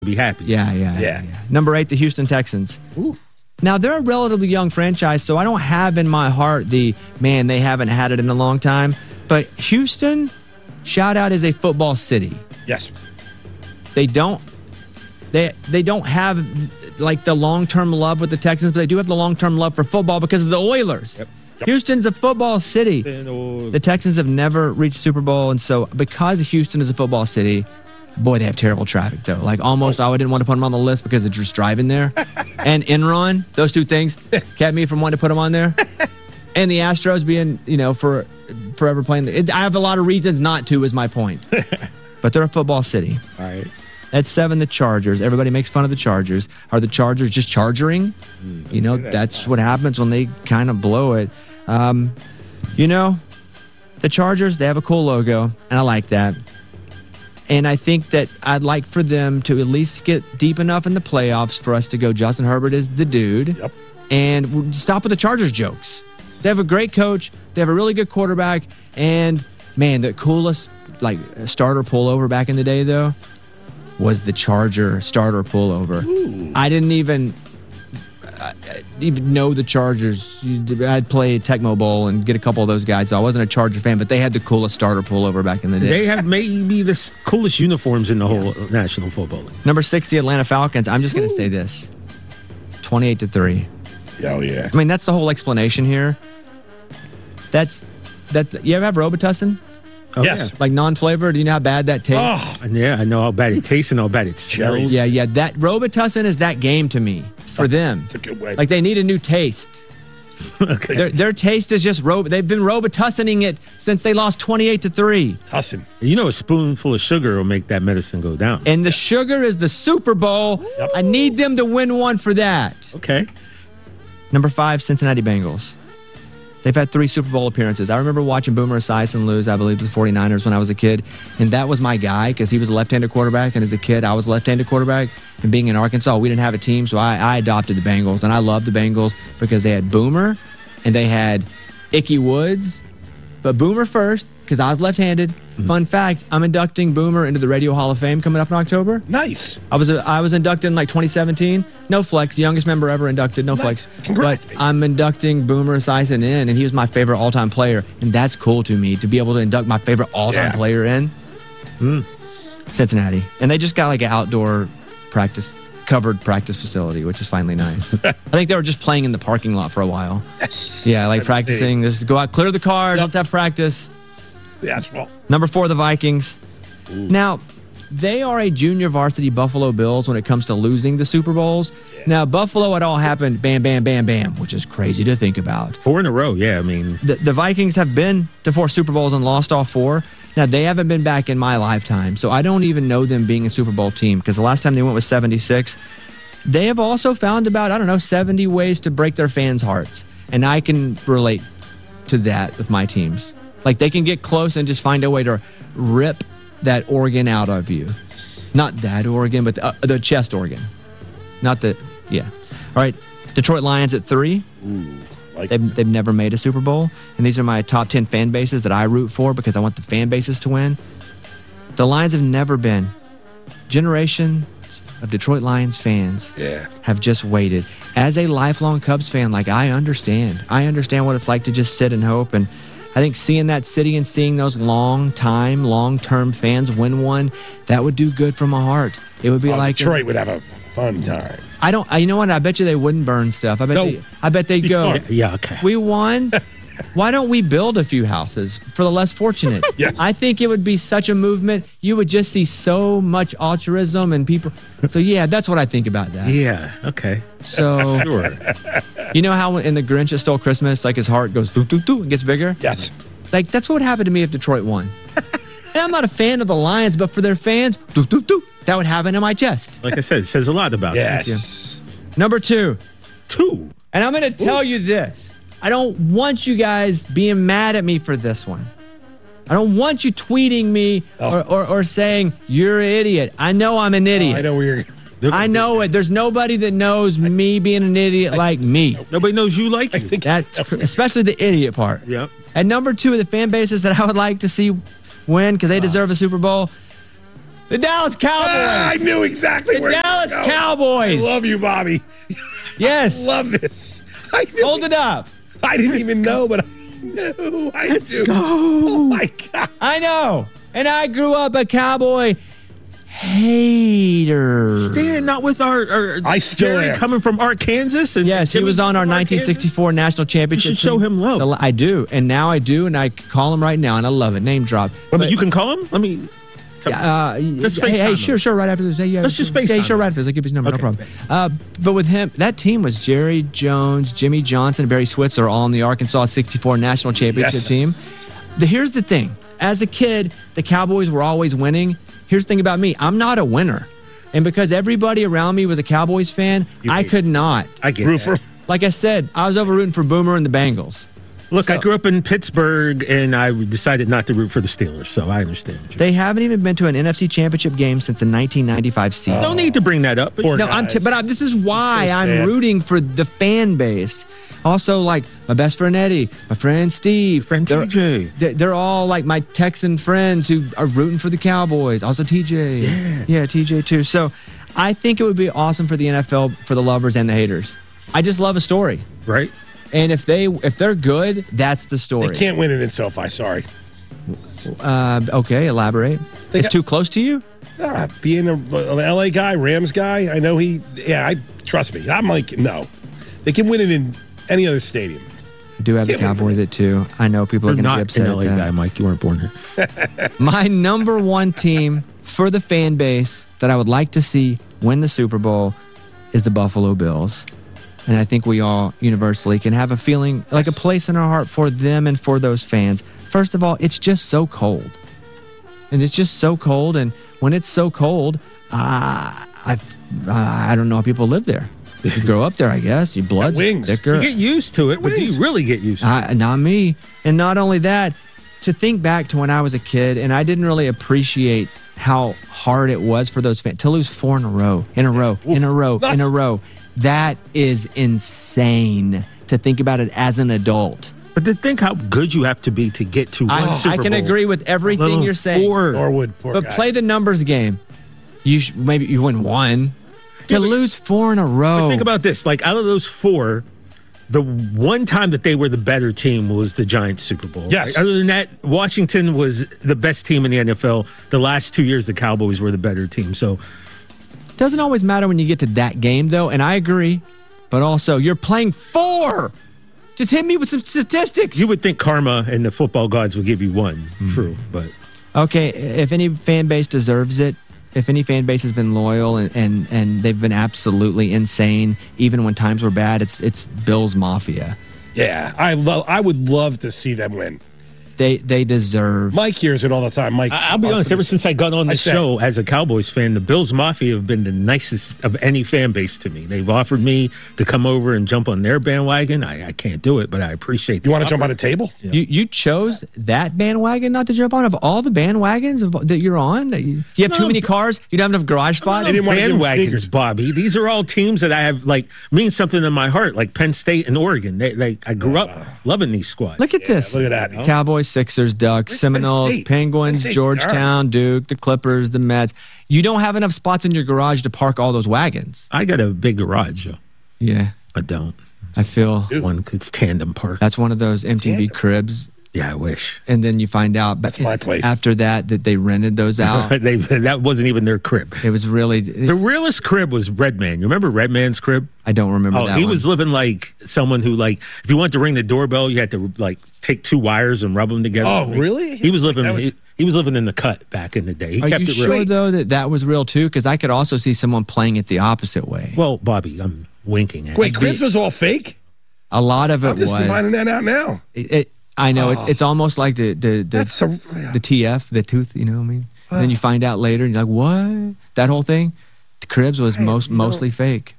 be happy. Yeah. Number 8, the Houston Texans. Ooh. Now, they're a relatively young franchise, so I don't have in my heart they haven't had it in a long time. But Houston, shout out, is a football city. Yes. They don't have like the long-term love with the Texans, but they do have the long-term love for football because of the Oilers. Yep. Houston's a football city. The Texans have never reached Super Bowl, and so because Houston is a football city, boy, they have terrible traffic, though. Like, almost I didn't want to put them on the list because of just driving there. And Enron, those two things kept me from wanting to put them on there. And the Astros being, for forever playing. I have a lot of reasons not to, is my point. But they're a football city. All right. At 7, the Chargers. Everybody makes fun of the Chargers. Are the Chargers just chargering? That's what happens when they kind of blow it. The Chargers, they have a cool logo, and I like that. And I think that I'd like for them to at least get deep enough in the playoffs for us to go, Justin Herbert is the dude. Yep. And stop with the Chargers jokes. They have a great coach. They have a really good quarterback. And, man, the coolest starter pullover back in the day, though, was the Charger starter pullover. Ooh. I didn't even know the Chargers. I'd play Tecmo Bowl and get a couple of those guys. So I wasn't a Charger fan, but they had the coolest starter pullover back in the day. They have maybe the coolest uniforms in the whole National Football League. Number 6, the Atlanta Falcons. I'm just going to say this. 28-3. Oh, yeah. I mean, that's the whole explanation here. You ever have Robitussin? Oh, Yes. Yeah. Like non-flavored? Do you know how bad that tastes? Oh, And yeah, I know how bad it tastes and how bad it smells. Yeah. That Robitussin is that game to me for them. It's a good way. Like, they need a new taste. Okay. Their taste is just they've been Robitussinning it since they lost 28-3. Tussin. A spoonful of sugar will make that medicine go down. And the sugar is the Super Bowl. Yep. I need them to win one for that. Okay. Number 5, Cincinnati Bengals. They've had 3 Super Bowl appearances. I remember watching Boomer Esiason lose, I believe, to the 49ers when I was a kid. And that was my guy because he was a left-handed quarterback. And as a kid, I was a left-handed quarterback. And being in Arkansas, we didn't have a team. So I adopted the Bengals. And I loved the Bengals because they had Boomer and they had Ickey Woods. But Boomer first because I was left-handed. Mm-hmm. Fun fact, I'm inducting Boomer into the Radio Hall of Fame coming up in October. Nice. I was inducted in 2017. No flex, youngest member ever inducted. No flex. Congrats, But I'm inducting Boomer Esiason in, and he was my favorite all-time player, and that's cool to me to be able to induct my favorite all-time player in. Cincinnati, and they just got like an outdoor covered practice facility, which is finally nice. I think they were just playing in the parking lot for a while. Yes. Yeah, like practicing. Just go out, clear the car. Let's have practice. The asphalt. Number 4, the Vikings. Now, they are a junior varsity Buffalo Bills when it comes to losing the Super Bowls. Yeah. Now, Buffalo, it all happened bam, bam, bam, bam, which is crazy to think about. 4 in a row, yeah. I mean, the Vikings have been to 4 Super Bowls and lost all 4. Now, they haven't been back in my lifetime, so I don't even know them being a Super Bowl team because the last time they went was 76. They have also found about, 70 ways to break their fans' hearts, and I can relate to that with my teams. Like, they can get close and just find a way to rip that organ out of you. Not that organ, but the chest organ. Not the, yeah. All right, Detroit Lions at 3. They've never made a Super Bowl, and these are my top 10 fan bases that I root for because I want the fan bases to win. The Lions have never been. Generations of Detroit Lions fans have just waited. As a lifelong Cubs fan, I understand. I understand what it's like to just sit and hope, and I think seeing that city and seeing those long-term fans win one, that would do good for my heart. It would be like Detroit would have a fun time. You know what? I bet you they wouldn't burn stuff. I bet they'd go. Yeah, okay. We won. Why don't we build a few houses for the less fortunate? Yes. I think it would be such a movement. You would just see so much altruism and people. So yeah, that's what I think about that. Yeah, okay. So Sure. You know how in The Grinch That Stole Christmas, his heart goes doo doo doo and gets bigger? Yes. That's what would happen to me if Detroit won. And I'm not a fan of the Lions, but for their fans, doo doo doo, that would happen in my chest. Like I said, it says a lot about Yes. Number 2. 2. And I'm going to tell you this. I don't want you guys being mad at me for this one. I don't want you tweeting me or saying, you're an idiot. I know I'm an idiot. I know where you're... I know it. There's nobody that knows me being an idiot like me. Nobody knows you like you. Especially the idiot part. Yep. At number 2 of the fan bases that I would like to see win because they deserve a Super Bowl, The Dallas Cowboys. I knew exactly The where Dallas you were going. Cowboys. I love you, Bobby. Yes. I love this. I knew Hold it up. I didn't even know, but I knew. Let's knew. go. Oh, my God. I know. And I grew up a Cowboy hater. Stan, not with our I still Jerry am. coming from Arkansas. And Yes, he Jimmy was on our from Arkansas. 1964 national championship. You should show team. him love. I do, and now I do, and I call him right now, and I love it. Name drop. I mean, you can call him. Let me. Let's hey, FaceTime sure, him. sure, right after this. Hey, yeah, Let's just Hey, FaceTime sure, him. right after this. I'll give you his number, Okay. no problem. But with him, that team was Jerry Jones, Jimmy Johnson, and Barry Switzer, all in the Arkansas 64 national championship Yes. team. Here's the thing. As a kid, the Cowboys were always winning. Here's the thing about me. I'm not a winner. And because everybody around me was a Cowboys fan, I could not. I get Root that. for Like I said, I was over rooting for Boomer and the Bengals. Look, I So- grew up in Pittsburgh, and I decided not to root for the Steelers, so I understand. What you're They haven't even been to an NFC championship game since the 1995 season. Don't need to bring that up. But Poor No, guys. this is why So I'm sad. rooting for the fan base. Also, like my best friend Eddie, my friend Steve, Friend they're- TJ. they're all like my Texan friends who are rooting for the Cowboys. Also TJ, yeah, TJ too. So, I think it would be awesome for the NFL, for the lovers and the haters. I just love a story, right? and if they're good, that's the They story. can't win it in SoFi. Sorry. Okay, elaborate. It's too close to you. Being an LA guy, Rams guy, I know trust me. I'm like, no. They can win it in any other stadium. I do have the Can't win Cowboys at 2. I know people are You're going to be not upset an at LA that. guy, Mike. You weren't born here. My number one team for the fan base that I would like to see win the Super Bowl is the Buffalo Bills. And I think we all universally can have a feeling, like a place in our heart for them and for those fans. First of all, it's just so cold. And it's just so cold. And when it's so cold, I don't know how people live there. You grow up there, I guess. Your blood's wings. thicker. You get used to it, but do you really get used to it? Not me. And not only that, to think back to when I was a kid and I didn't really appreciate how hard it was for those fans to lose 4 in a row, in a row. That is insane to think about it as an adult. But to think how good you have to be to get to one Super I Bowl. can agree with everything Let alone you're saying. 4. Norwood, poor But guy. play the numbers game. Maybe you win 1. To lose 4 in a row. But think about this. Like, out of those 4, the one time that they were the better team was the Giants Super Bowl. Yes. Like, other than that, Washington was the best team in the NFL. The last 2 years, the Cowboys were the better team. So Doesn't always matter when you get to that game, though, and I agree. But also, you're playing 4. Just hit me with some statistics. you would think karma and the football gods would give you 1. True, but Okay, if any fan base deserves it, if any fan base has been loyal and they've been absolutely insane, even when times were bad, it's Bills Mafia. Yeah, I would love to see them win. They deserve. Mike hears it all the time. Mike, I'll be honest, ever since I got on the said- show as a Cowboys fan, the Bills Mafia have been the nicest of any fan base to me. They've offered me to come over and jump on their bandwagon. I can't do it, but I appreciate You want to the jump offer. on a table? You chose that bandwagon not to jump on of all the bandwagons that you're on. You have too No, many cars. You don't have enough garage spots. They didn't want to give them Bandwagons, sneakers. Bobby. These are all teams that I have mean something in my heart, like Penn State and Oregon. I grew up loving these squads. Look at this. Look at that. Cowboys, Sixers, Ducks, Seminoles, State? Penguins, Penn State's Georgetown, Duke, the Clippers, the Mets. You don't have enough spots in your garage to park all those wagons. I got a big garage, though. Yeah, I don't. I feel It's tandem park. that's one of those MTV cribs. Yeah, I wish. And then you find out That's my place. after that they rented those out. That wasn't even their crib. It was really, The realest crib was Redman. You remember Redman's crib? I don't remember Oh, that he one. was living like someone who, if you wanted to ring the doorbell, you had to take 2 wires and rub them together. Oh, really? He was living. That was- He was living in the cut back in the day. He Are kept you it sure, real. though, that was real, too? Because I could also see someone playing it the opposite way. Well, Bobby, I'm winking at Wait, you. Cribs was all fake? A lot of it I'm just was. finding that out now. I know it's almost like the That's so. the TF, the tooth. You know what I mean? And then you find out later, and you're like, what? That whole thing. The Cribs was mostly fake.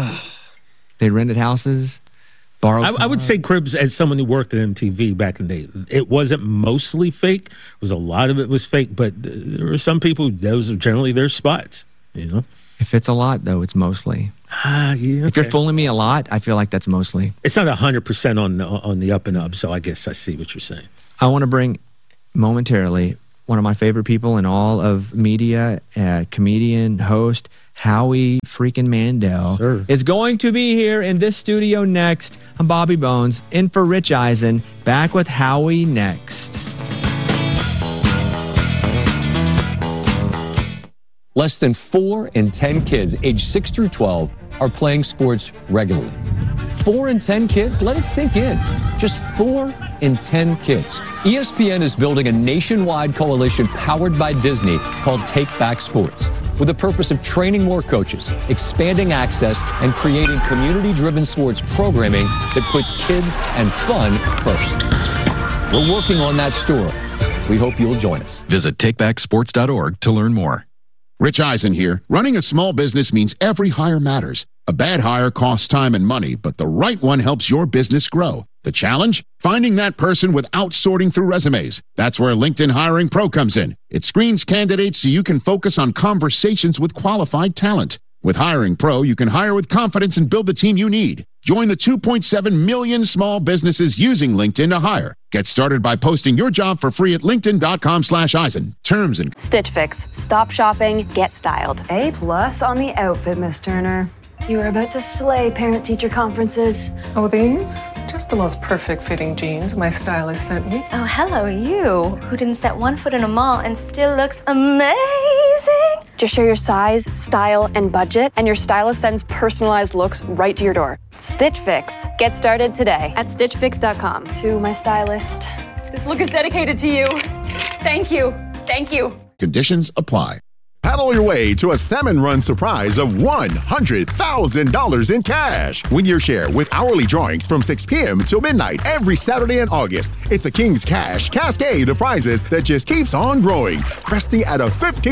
They rented houses, borrowed. I would say Cribs, as someone who worked at MTV back in the day, it wasn't mostly fake. It was a lot of it was fake, but there were some people, those are generally their spots, you know? If it's a lot, though, it's mostly. Yeah. If you're fooling me a lot, I feel like that's mostly. It's not 100% on the up and up, so I guess I see what you're saying. I want to bring momentarily one of my favorite people in all of media, comedian, host, Howie freaking Mandel, is going to be here in this studio next. I'm Bobby Bones, in for Rich Eisen, back with Howie next. Less than 4 in 10 kids aged 6 through 12 are playing sports regularly. 4 in 10 kids? Let it sink in. Just 4 in 10 kids. ESPN is building a nationwide coalition powered by Disney called Take Back Sports, with the purpose of training more coaches, expanding access, and creating community-driven sports programming that puts kids and fun first. We're working on that story. We hope you'll join us. Visit takebacksports.org to learn more. Rich Eisen here. Running a small business means every hire matters. A bad hire costs time and money, but the right one helps your business grow. The challenge? Finding that person without sorting through resumes. That's where LinkedIn Hiring Pro comes in. It screens candidates so you can focus on conversations with qualified talent. With Hiring Pro, you can hire with confidence and build the team you need. Join the 2.7 million small businesses using LinkedIn to hire. Get started by posting your job for free at linkedin.com/Eisen. Terms and... Stitch Fix. Stop shopping, get styled. A+ on the outfit, Miss Turner. You were about to slay parent-teacher conferences. Oh, these? Just the most perfect fitting jeans my stylist sent me. Oh, hello, you, who didn't set one foot in a mall and still looks amazing. Just share your size, style, and budget, and your stylist sends personalized looks right to your door. Stitch Fix. Get started today at stitchfix.com. To my stylist. This look is dedicated to you. Thank you. Thank you. Conditions apply. Paddle your way to a Salmon Run surprise of $100,000 in cash. Win your share with hourly drawings from 6 p.m. till midnight every Saturday in August. It's a King's Cash cascade of prizes that just keeps on growing, cresting at a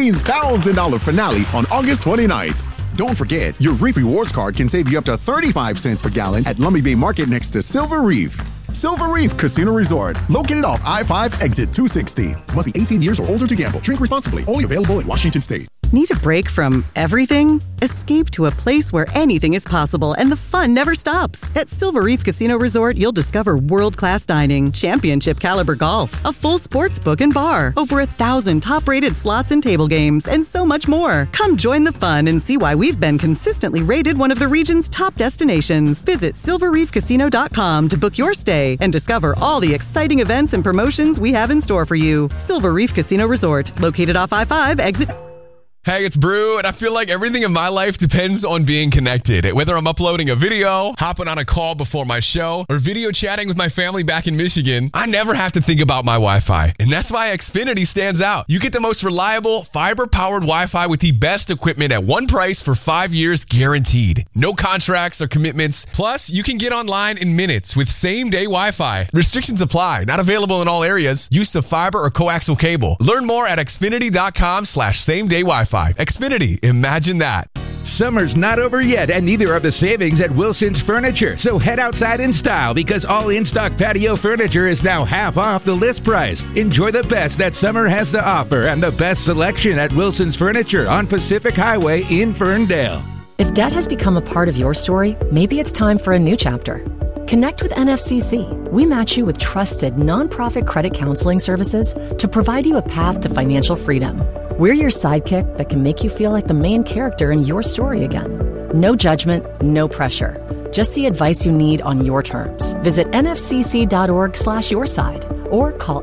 $15,000 finale on August 29th. Don't forget, your Reef Rewards card can save you up to 35 cents per gallon at Lummi Bay Market next to Silver Reef. Silver Reef Casino Resort, located off I-5 exit 260. Must be 18 years or older to gamble. Drink responsibly. Only available in Washington State. Need a break from everything? Escape to a place where anything is possible and the fun never stops. At Silver Reef Casino Resort, you'll discover world-class dining, championship caliber golf, a full sports book and bar, over 1,000 top-rated slots and table games, and so much more. Come join the fun and see why we've been consistently rated one of the region's top destinations. Visit silverreefcasino.com to book your stay and discover all the exciting events and promotions we have in store for you. Silver Reef Casino Resort, located off I-5 exit... Hey, it's Brew, and I feel like everything in my life depends on being connected. Whether I'm uploading a video, hopping on a call before my show, or video chatting with my family back in Michigan, I never have to think about my Wi-Fi. And that's why Xfinity stands out. You get the most reliable, fiber-powered Wi-Fi with the best equipment at one price for 5 years guaranteed. No contracts or commitments. Plus, you can get online in minutes with same-day Wi-Fi. Restrictions apply. Not available in all areas. Use of fiber or coaxial cable. Learn more at xfinity.com/same-day Wi-Fi. Xfinity, imagine that. Summer's not over yet, and neither are the savings at Wilson's Furniture. So head outside in style, because all in-stock patio furniture is now half off the list price. Enjoy the best that summer has to offer and the best selection at Wilson's Furniture on Pacific Highway in Ferndale. If debt has become a part of your story, maybe it's time for a new chapter. Connect with NFCC. We match you with trusted nonprofit credit counseling services to provide you a path to financial freedom. We're your sidekick that can make you feel like the main character in your story again. No judgment, no pressure. Just the advice you need on your terms. Visit nfcc.org/yourside or call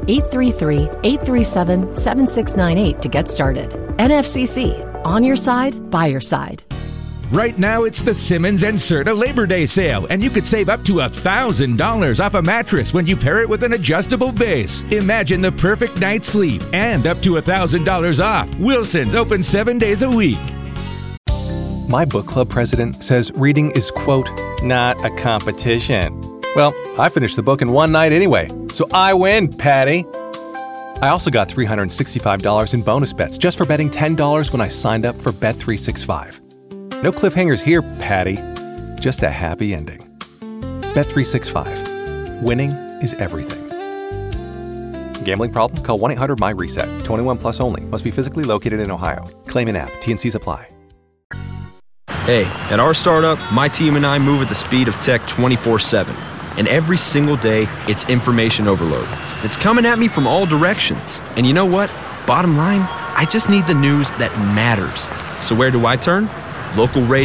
833-837-7698 to get started. NFCC, on your side, by your side. Right now, it's the Simmons and Serta Labor Day sale, and you could save up to $1,000 off a mattress when you pair it with an adjustable base. Imagine the perfect night's sleep and up to $1,000 off. Wilson's open 7 days a week. My book club president says reading is, quote, not a competition. Well, I finished the book in one night anyway, so I win, Patty. I also got $365 in bonus bets just for betting $10 when I signed up for Bet365. No cliffhangers here, Patty. Just a happy ending. Bet365. Winning is everything. Gambling problem? Call 1-800-MY-RESET. 21 plus only. Must be physically located in Ohio. Claim in app. T&Cs apply. Hey, at our startup, my team and I move at the speed of tech 24/7. And every single day, it's information overload. It's coming at me from all directions. And you know what? Bottom line, I just need the news that matters. So where do I turn? Local radio.